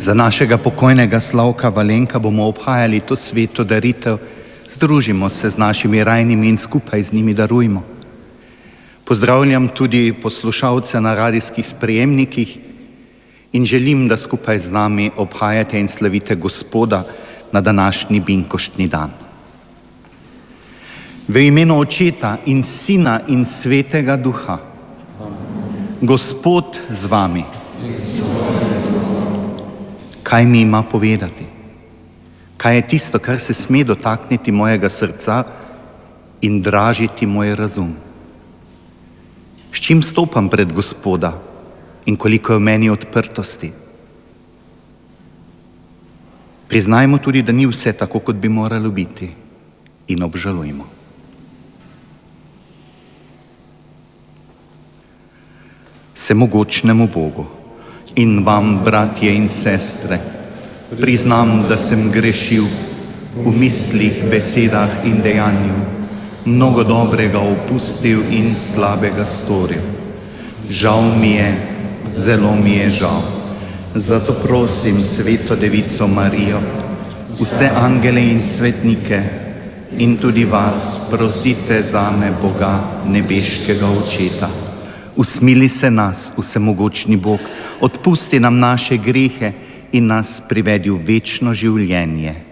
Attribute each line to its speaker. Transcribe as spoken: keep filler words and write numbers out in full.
Speaker 1: Za našega pokojnega Slavka Valenka bomo obhajali to sveto daritev, združimo se z našimi rajnimi in skupaj z njimi darujmo. Pozdravljam tudi poslušalce na radijskih sprejemnikih in želim, da skupaj z nami obhajate in slavite Gospoda na današnji binkoštni dan. V imenu Očeta in Sina in Svetega Duha. Gospod z vami. Kaj mi ima povedati? Kaj je tisto, kar se sme dotakniti mojega srca in dražiti moj razum? S čim stopam pred Gospoda in koliko je v meni odprtosti? Priznajmo tudi, da ni vse tako, kot bi moralo biti, in obžalujmo. Vsemogočnemu Bogu in vam, bratje in sestre, priznam, da sem grešil v mislih, besedah in dejanju, mnogo dobrega opustil in slabega storil. Žal mi je, zelo mi je žal. Zato prosim Sveto Devico Marijo, vse angele in svetnike in tudi vas prosite zame, Boga, nebeškega Očeta. Usmili se nas, vsemogočni Bog, odpusti nam naše grehe in nas privedi v večno življenje.